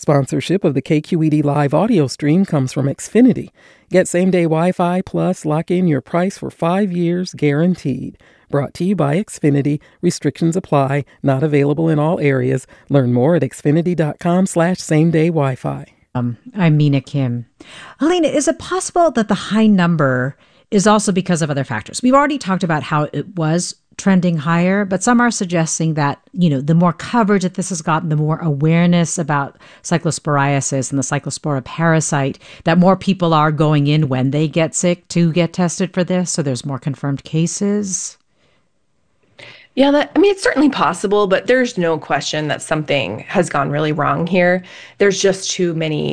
Sponsorship of the KQED live audio stream comes from Xfinity. Get same-day Wi-Fi plus lock in your price for 5 years guaranteed. Brought to you by Xfinity. Restrictions apply. Not available in all areas. Learn more at xfinity.com/same-day Wi-Fi. I'm Mina Kim. Helena, is it possible that the high number is also because of other factors? We've already talked about how it was trending higher, but some are suggesting that, the more coverage that this has gotten, the more awareness about cyclosporiasis and the cyclospora parasite, that more people are going in when they get sick to get tested for this. So there's more confirmed cases. Yeah, it's certainly possible, but there's no question that something has gone really wrong here. There's just too many